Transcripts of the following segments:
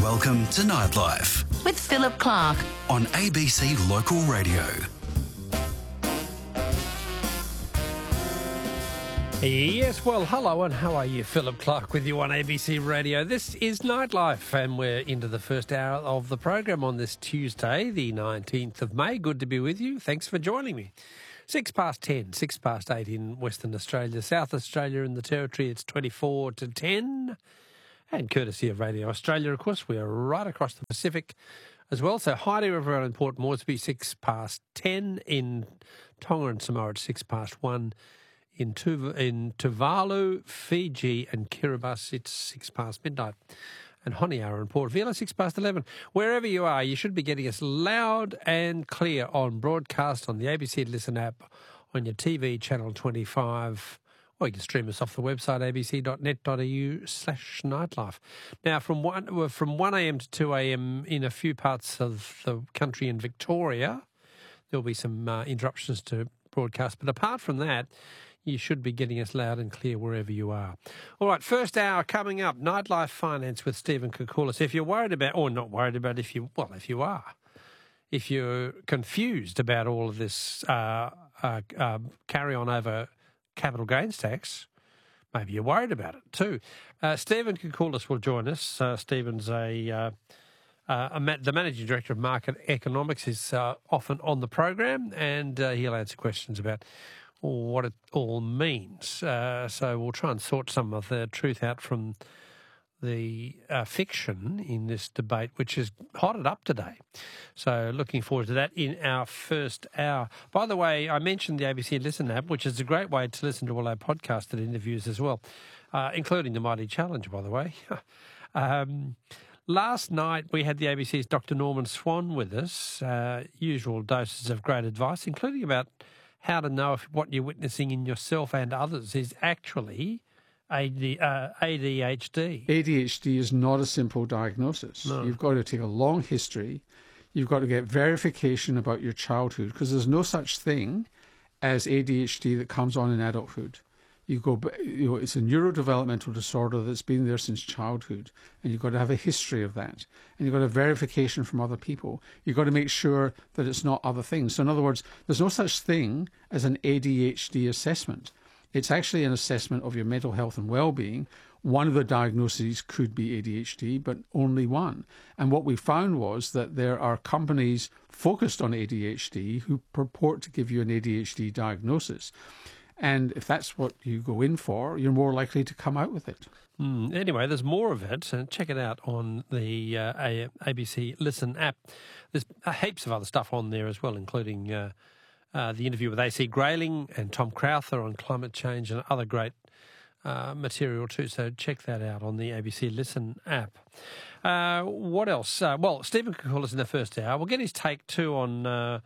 Welcome to Nightlife with Philip Clark on ABC Local Radio. Yes, well, hello and how are you? Philip Clark with you on ABC Radio. This is Nightlife and we're into the first hour of the program on this Tuesday, the 19th of May. Good to be with you. Thanks for joining me. 6 past 10, 6 past 8 in Western Australia. South Australia and the Territory, it's 24 to 10. And courtesy of Radio Australia, of course, we are right across the Pacific as well. So hi to everyone in Port Moresby, 6 past 10. In Tonga and Samoa, it's 6 past 1. In Tuvalu, Fiji and Kiribati, it's 6 past midnight. And Honiara and Port Vila, 6 past 11. Wherever you are, you should be getting us loud and clear on broadcast on the ABC Listen app, on your TV, Channel 25, or you can stream us off the website abc.net.au/nightlife. Now, from 1am to 2am in a few parts of the country in Victoria, there'll be some interruptions to broadcast. But apart from that, you should be getting us loud and clear wherever you are. All right, first hour coming up, Nightlife Finance with Stephen Koukoulas. If you're worried about, or not worried about, if you are, if you're confused about all of this carry on over capital gains tax, maybe you're worried about it too. Stephen Koukoulas will join us. Stephen's the Managing Director of Market Economics, is often on the program, and he'll answer questions about what it all means. So we'll try and sort some of the truth out from the fiction in this debate, which has hotted up today. So looking forward to that in our first hour. By the way, I mentioned the ABC Listen app, which is a great way to listen to all our podcasted interviews as well, including the Mighty Challenge, by the way. Last night we had the ABC's Dr. Norman Swan with us, usual doses of great advice, including about how to know if what you're witnessing in yourself and others is actually ADHD. ADHD is not a simple diagnosis. No. You've got to take a long history. You've got to get verification about your childhood, because there's no such thing as ADHD that comes on in adulthood. It's a neurodevelopmental disorder that's been there since childhood, and you've got to have a history of that. And you've got to have verification from other people. You've got to make sure that it's not other things. So in other words, there's no such thing as an ADHD assessment. It's actually an assessment of your mental health and well-being. One of the diagnoses could be ADHD, but only one. And what we found was that there are companies focused on ADHD who purport to give you an ADHD diagnosis. And if that's what you go in for, you're more likely to come out with it. Anyway, there's more of it. Check it out on the ABC Listen app. There's heaps of other stuff on there as well, including the interview with AC Grayling and Tom Crowther on climate change and other great material too. So check that out on the ABC Listen app. What else? Well, Stephen Koukoulas in the first hour. We'll get his take too on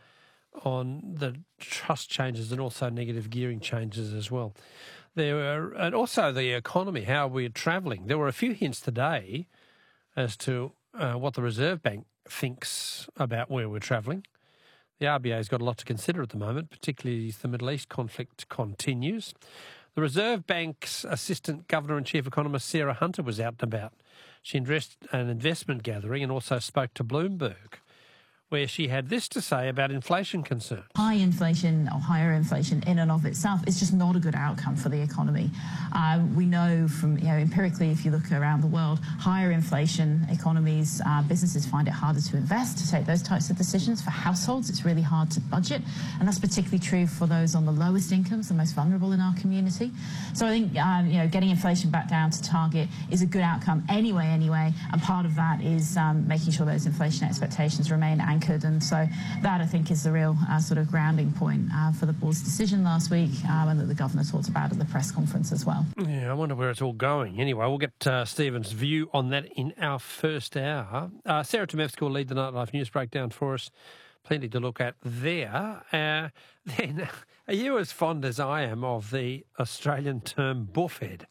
the trust changes and also negative gearing changes as well. And also the economy, how we're travelling. There were a few hints today as to what the Reserve Bank thinks about where we're travelling. The RBA's got a lot to consider at the moment, particularly as the Middle East conflict continues. The Reserve Bank's Assistant Governor and Chief Economist Sarah Hunter was out and about. She addressed an investment gathering and also spoke to Bloomberg, where she had this to say about inflation concerns. High inflation or higher inflation in and of itself is just not a good outcome for the economy. We know from, empirically, if you look around the world, higher inflation economies, businesses find it harder to invest, to take those types of decisions. For households, it's really hard to budget, and that's particularly true for those on the lowest incomes, the most vulnerable in our community. So I think, getting inflation back down to target is a good outcome anyway, and part of that is making sure those inflation expectations remain anchored. And so that, I think, is the real sort of grounding point for the board's decision last week, and that the governor talked about at the press conference as well. Yeah, I wonder where it's all going. Anyway, we'll get Stephen's view on that in our first hour. Sarah Tomevska will lead the Nightlife News Breakdown for us. Plenty to look at there. Then, are you as fond as I am of the Australian term buffhead?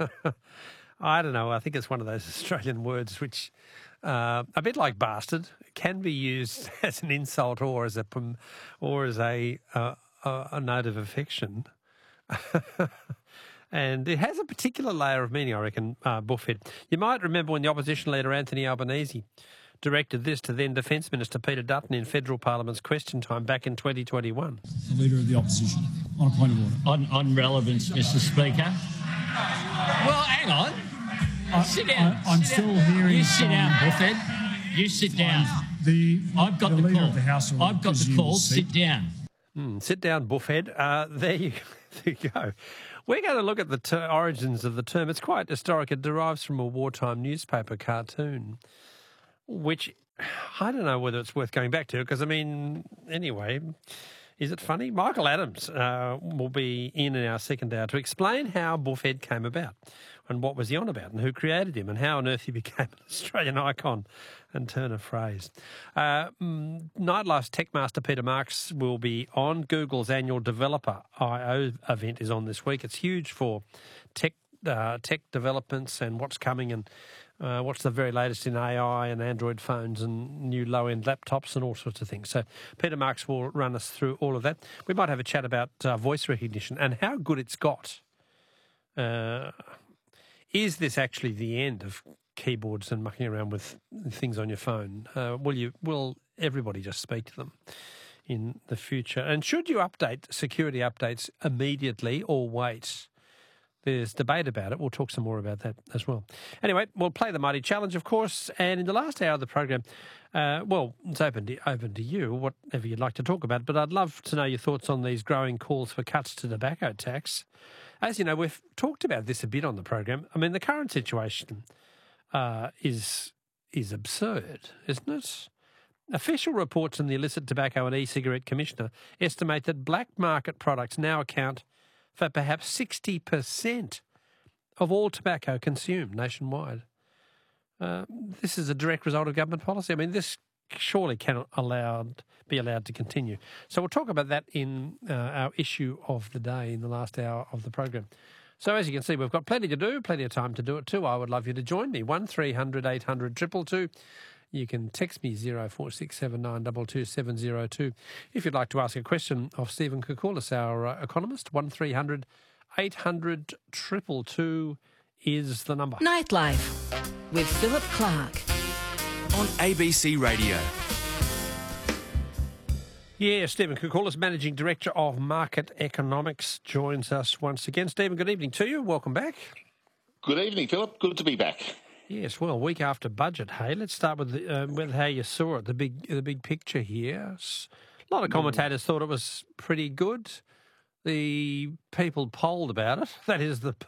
I don't know. I think it's one of those Australian words which, a bit like bastard, can be used as an insult or as a note of affection. And it has a particular layer of meaning, I reckon, Buffhead. You might remember when the opposition leader Anthony Albanese directed this to then Defence Minister Peter Dutton in Federal Parliament's question time back in 2021. The Leader of the Opposition, on a point of order. On relevance, Mr Speaker. Well, hang on. Sit down. I'm still hearing. You sit down, Buffhead. You sit down. I've got the call. I've got the call. Sit down. Sit down, Buffhead. There you go. We're going to look at the origins of the term. It's quite historic. It derives from a wartime newspaper cartoon, which I don't know whether it's worth going back to because, anyway, is it funny? Michael Adams will be in our second hour to explain how Buffhead came about and what was he on about and who created him and how on earth he became an Australian icon and turn of phrase. Nightlife's tech master Peter Marks will be on. Google's annual Developer I/O event is on this week. It's huge for tech developments and what's coming and what's the very latest in AI and Android phones and new low-end laptops and all sorts of things. So Peter Marks will run us through all of that. We might have a chat about voice recognition and how good it's got. Is this actually the end of keyboards and mucking around with things on your phone? Will everybody just speak to them in the future? And should you update security updates immediately or wait? There's debate about it. We'll talk some more about that as well. Anyway, we'll play the Mighty Challenge, of course. And in the last hour of the program, it's open to you, whatever you'd like to talk about. But I'd love to know your thoughts on these growing calls for cuts to tobacco tax. As you know, we've talked about this a bit on the program. The current situation is absurd, isn't it? Official reports from the Illicit Tobacco and E-Cigarette Commissioner estimate that black market products now account for perhaps 60% of all tobacco consumed nationwide. This is a direct result of government policy. This surely cannot be allowed to continue. So we'll talk about that in our issue of the day in the last hour of the program. So as you can see, we've got plenty to do, plenty of time to do it too. I would love you to join me. 1300 800 222. You can text me 0467922702 if you'd like to ask a question of Stephen Koukoulas, our economist. 1300 800 222 is the number. Nightlife with Philip Clark on ABC Radio. Yeah, Stephen Koukoulas, Managing Director of Market Economics, joins us once again. Stephen, good evening to you. Welcome back. Good evening, Philip. Good to be back. Yes, well, a week after budget, hey, let's start with how you saw it, the big picture here. A lot of commentators thought it was pretty good. The people polled about it, that is the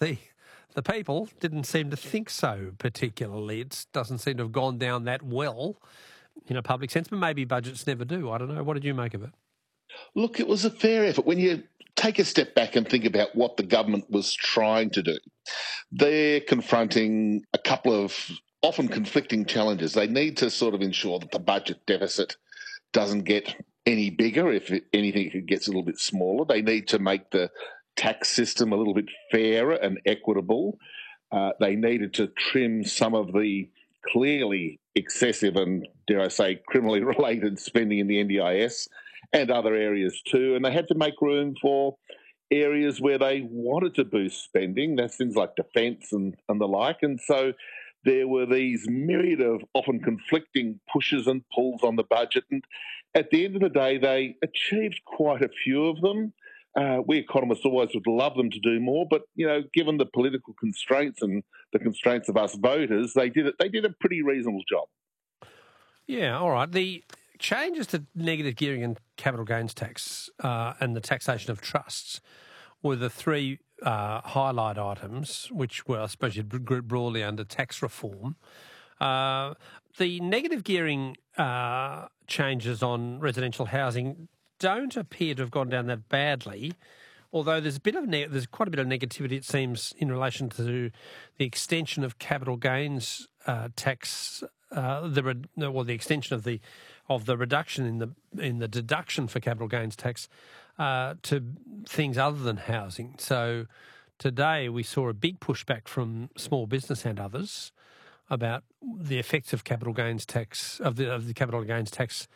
people didn't seem to think so particularly. It doesn't seem to have gone down that well in a public sense, but maybe budgets never do. I don't know. What did you make of it? Look, it was a fair effort. When you take a step back and think about what the government was trying to do, they're confronting a couple of often conflicting challenges. They need to sort of ensure that the budget deficit doesn't get any bigger. If anything, it gets a little bit smaller. They need to make the tax system a little bit fairer and equitable. They needed to trim some of the clearly excessive and, dare I say, criminally related spending in the NDIS and other areas too. And they had to make room for areas where they wanted to boost spending. That's things like defence and the like. And so there were these myriad of often conflicting pushes and pulls on the budget. And at the end of the day, they achieved quite a few of them. We economists always would love them to do more, but given the political constraints and the constraints of us voters, they did a pretty reasonable job. Yeah, all right. The changes to negative gearing and capital gains tax and the taxation of trusts were the three highlight items, which were, I suppose, you'd group broadly under tax reform. The negative gearing changes on residential housing don't appear to have gone down that badly, although there's quite a bit of negativity, it seems, in relation to the extension of capital gains tax, the extension of the reduction in the deduction for capital gains tax to things other than housing. So today we saw a big pushback from small business and others about the effects of capital gains tax of the capital gains tax.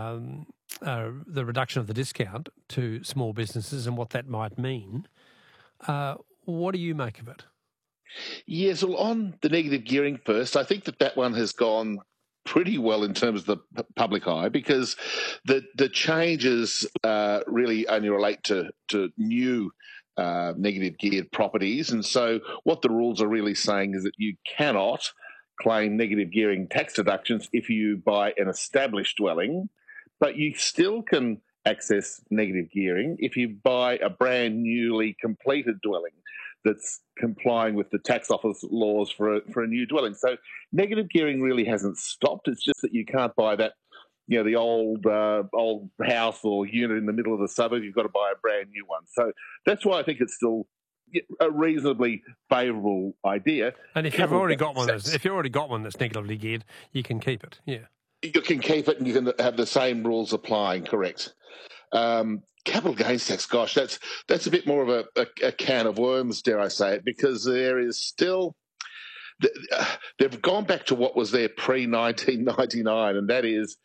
The reduction of the discount to small businesses and what that might mean. What do you make of it? Yes, well, on the negative gearing first, I think that one has gone pretty well in terms of the public eye, because the changes really only relate to new negative geared properties. And so what the rules are really saying is that you cannot claim negative gearing tax deductions if you buy an established dwelling, but you still can access negative gearing if you buy a brand newly completed dwelling that's complying with the tax office laws for a new dwelling. So negative gearing really hasn't stopped. It's just that you can't buy that, the old house or unit in the middle of the suburb. You've got to buy a brand new one. So that's why I think it's still a reasonably favourable idea. And if you've already got one that's negatively geared, you can keep it. Yeah, you can keep it, and you can have the same rules applying. Correct. Capital gains tax, gosh, that's a bit more of a can of worms, dare I say it, because there is still they've gone back to what was there pre-1999, and that is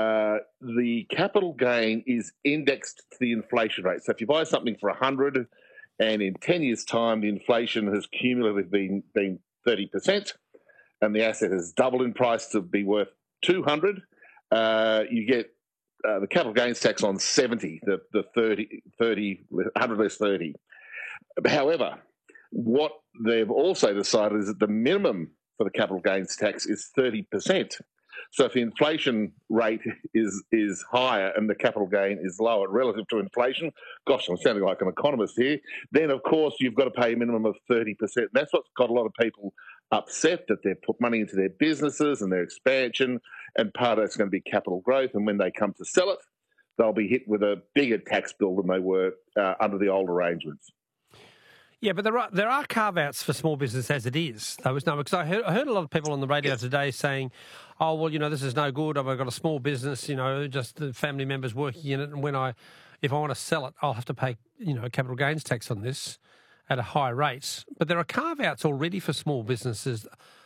the capital gain is indexed to the inflation rate. So if you buy something for 100, and in 10 years' time the inflation has cumulatively been 30%, and the asset has doubled in price to be worth 200, you get the capital gains tax on 70, the 30, 100 less 30. However, what they've also decided is that the minimum for the capital gains tax is 30%. So if the inflation rate is higher and the capital gain is lower relative to inflation, gosh, I'm sounding like an economist here, then of course you've got to pay a minimum of 30%. That's what's got a lot of people upset, that they've put money into their businesses and their expansion, and part of it's going to be capital growth, and when they come to sell it, they'll be hit with a bigger tax bill than they were under the old arrangements. Yeah, but there are carve-outs for small business as it is. Because I heard a lot of people on the radio today saying, oh, well, this is no good. I've got a small business, just the family members working in it, and if I want to sell it, I'll have to pay, capital gains tax on this at a high rate. But there are carve-outs already for small businesses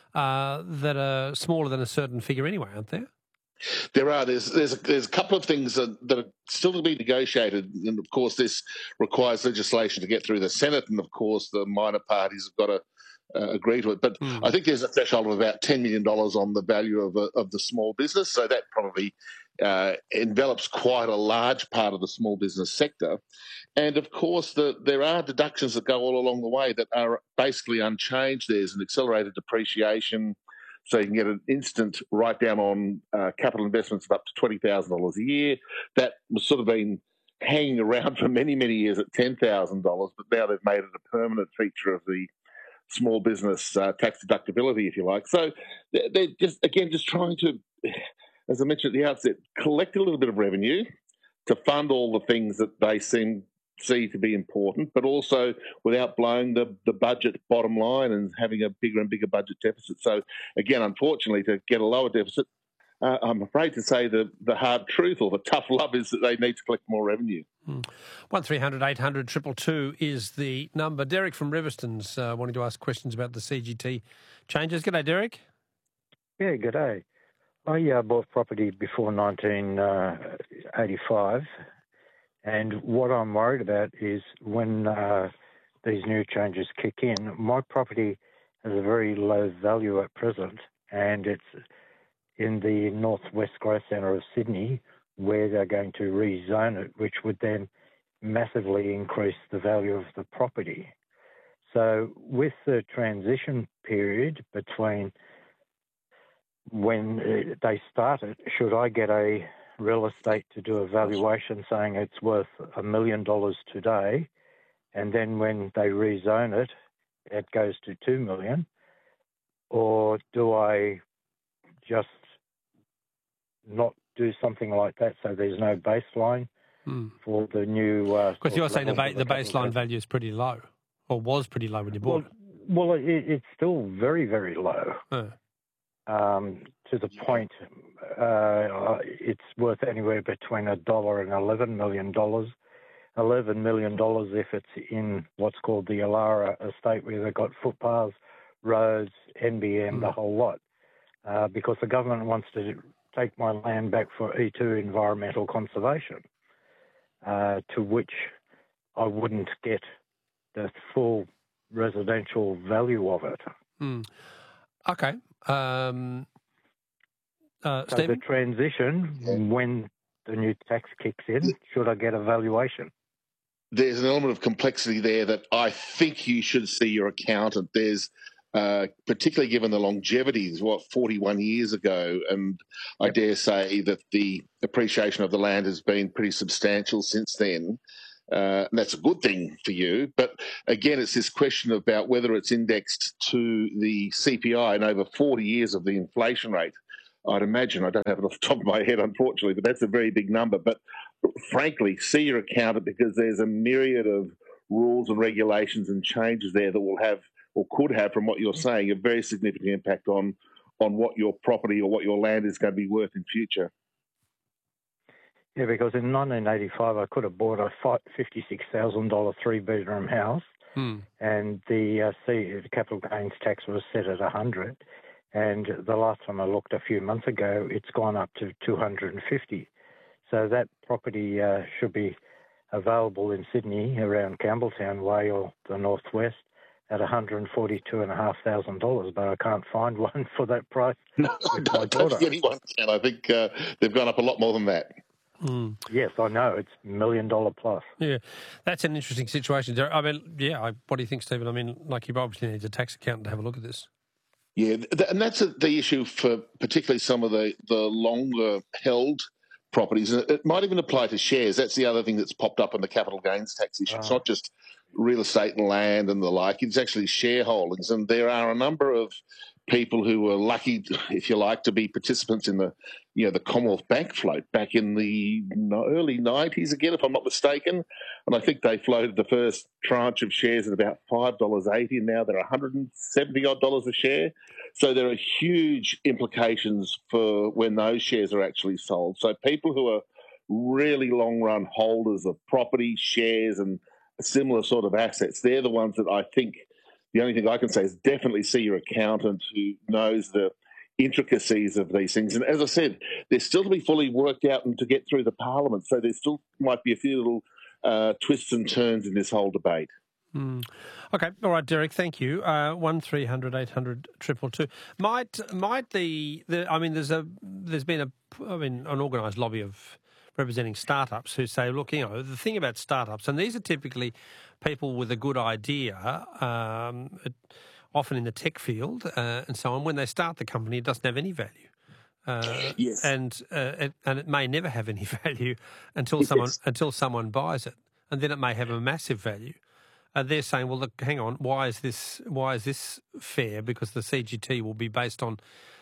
that are smaller than a certain figure anyway, aren't there? There are. There's a couple of things that are still to be negotiated, and of course this requires legislation to get through the Senate, and of course the minor parties have got to agree to it. But I think there's a threshold of about $10 million on the value of the small business, so that probably envelops quite a large part of the small business sector. And of course there are deductions that go all along the way that are basically unchanged. There's an accelerated depreciation, so you can get an instant write-down on capital investments of up to $20,000 a year. That was sort of been hanging around for many, many years at $10,000, but now they've made it a permanent feature of the small business tax deductibility, if you like. So they're just trying to, as I mentioned at the outset, collect a little bit of revenue to fund all the things that they see to be important, but also without blowing the budget bottom line and having a bigger and bigger budget deficit. So again, unfortunately, to get a lower deficit, I'm afraid to say the hard truth or the tough love is that they need to collect more revenue. 1300 800 222 is the number. Derek from Riverstone's wanting to ask questions about the CGT changes. G'day, Derek. Yeah, g'day. I bought property before 1985. And what I'm worried about is when these new changes kick in, my property has a very low value at present, and it's in the northwest growth centre of Sydney, where they're going to rezone it, which would then massively increase the value of the property. So with the transition period between when they start it, should I get a real estate to do a valuation saying it's worth $1 million today, and then when they rezone it, it goes to $2 million? Or do I just not do something like that so there's no baseline for the new... Because you're saying the baseline value is pretty low, or was pretty low when you bought it. Well, it's still very, very low. To the point it's worth anywhere between $1 and $11 million. $11 million if it's in what's called the Alara estate, where they've got footpaths, roads, NBM, the whole lot. Because the government wants to take my land back for E2 environmental conservation, to which I wouldn't get the full residential value of it. Okay. So Stephen? the transition, when the new tax kicks in, should I get a valuation? There's an element of complexity there that I think you should see your accountant. There's particularly given the longevity, 41 years ago, and I dare say that the appreciation of the land has been pretty substantial since then. And that's a good thing for you. But again, it's this question about whether it's indexed to the CPI and over 40 years of the inflation rate. I'd imagine, I don't have it off the top of my head, unfortunately, but that's a very big number. But frankly, see your accountant, because there's a myriad of rules and regulations and changes there that will have, or could have, from what you're saying, a very significant impact on what your property or what your land is going to be worth in future. Yeah, because in 1985, I could have bought a $56,000 three-bedroom house, and the capital gains tax was set at 100. And the last time I looked a few months ago, it's gone up to 250. So that property should be available in Sydney around Campbelltown Way or the northwest at $142,500, but I can't find one for that price. No, I don't think anyone can. I think they've gone up a lot more than that. Yes, I know. It's $1 million plus. Yeah, that's an interesting situation. I mean, what do you think, Stephen? I mean, like, you obviously need a tax accountant to have a look at this. Yeah, and that's the issue for particularly some of the longer held properties. It might even apply to shares. That's the other thing that's popped up in the capital gains tax issue. It's not just real estate and land and the like. It's actually shareholdings. And there are a number of people who were lucky, if you like, to be participants in the Commonwealth Bank float back in the early 90s again, if I'm not mistaken. And I think they floated the first tranche of shares at about $5.80, and now they're $170-odd a share. So there are huge implications for when those shares are actually sold. So people who are really long-run holders of property, shares, and similar sort of assets, they're the ones that I think, the only thing I can say is definitely see your accountant who knows the intricacies of these things. And as I said, they're still to be fully worked out and to get through the Parliament. So there still might be a few little twists and turns in this whole debate. Okay, all right, Derek. Thank you. 1300 800 222. Might there's been an organised lobby of representing startups who say, look, the thing about startups, and these are typically people with a good idea, often in the tech field and so on. When they start the company, it doesn't have any value. Yes. And it may never have any value until someone buys it, and then it may have a massive value. They're saying, well, look, hang on, why is this fair? Because the CGT will be based on,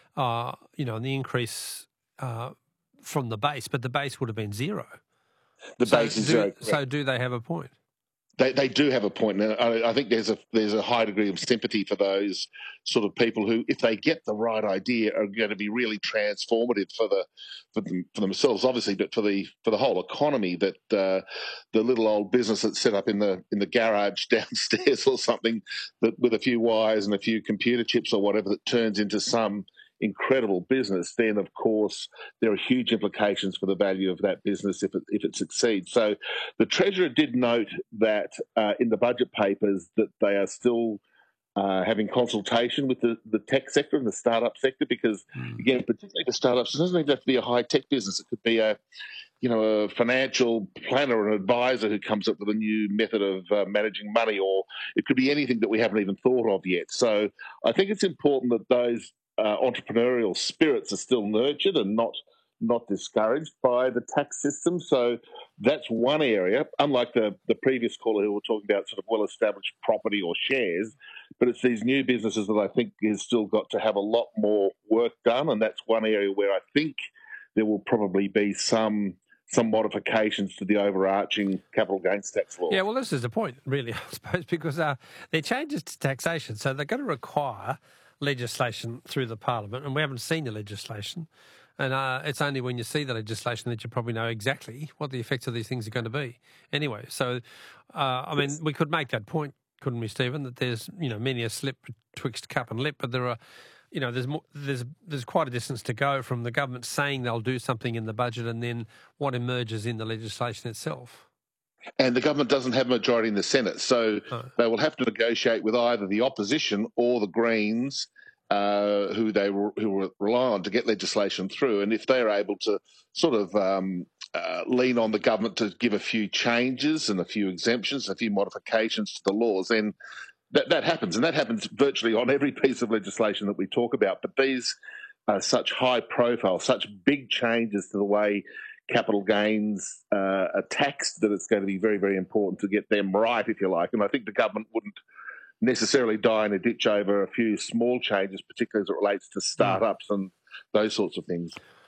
the increase from the base, but the base would have been zero. The base is zero. So do they have a point? They do have a point, and I think there's a high degree of sympathy for those sort of people who, if they get the right idea, are going to be really transformative for themselves, obviously, but for the whole economy. That the little old business that's set up in the garage downstairs or something, that with a few wires and a few computer chips or whatever, that turns into some incredible business, then of course there are huge implications for the value of that business if it succeeds. So the Treasurer did note that in the budget papers that they are still having consultation with the tech sector and the startup sector, because again, particularly for startups, it doesn't even have to be a high tech business. It could be a financial planner or an advisor who comes up with a new method of managing money, or it could be anything that we haven't even thought of yet. So I think it's important that those entrepreneurial spirits are still nurtured and not discouraged by the tax system. So that's one area, unlike the previous caller who were talking about sort of well-established property or shares, but it's these new businesses that I think has still got to have a lot more work done, and that's one area where I think there will probably be some modifications to the overarching capital gains tax law. Yeah, well, this is the point, really, I suppose, because they're changes to taxation, so they're going to require legislation through the Parliament, and we haven't seen the legislation. And it's only when you see the legislation that you probably know exactly what the effects of these things are going to be. Anyway, so, we could make that point, couldn't we, Stephen, that there's, many a slip betwixt cup and lip, but there are, there's quite a distance to go from the government saying they'll do something in the budget and then what emerges in the legislation itself. And the government doesn't have a majority in the Senate, so they will have to negotiate with either the opposition or the Greens, who rely on to get legislation through. And if they're able to sort of lean on the government to give a few changes and a few exemptions, a few modifications to the laws, then that happens. And that happens virtually on every piece of legislation that we talk about. But these are such high profile, such big changes to the way capital gains are taxed that it's going to be very, very important to get them right, if you like. And I think the government wouldn't necessarily die in a ditch over a few small changes, particularly as it relates to startups and those sorts of things.